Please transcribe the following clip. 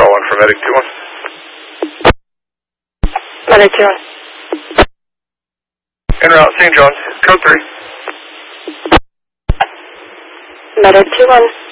call 1 for Medic 2-1. Medic 2-1. En route, St. John's, code 3. Medic 2-1.